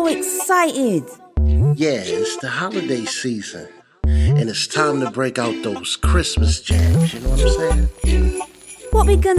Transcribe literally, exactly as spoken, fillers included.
so excited. Yeah, it's the holiday season. And it's time to break out those Christmas jams, you know what I'm saying? What we gonna